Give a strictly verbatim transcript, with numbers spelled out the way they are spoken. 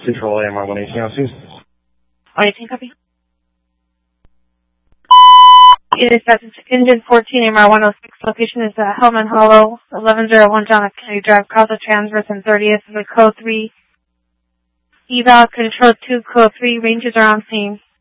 Control A M R one eighteen oh six. one eighteen, copy. It is that's engine fourteen, A M R one oh six. Location is uh, Hellman Hollow, eleven oh one John F. Kennedy Drive, Casa Transverse and thirtieth with code three. Eval control two, code three, ranges are on scene.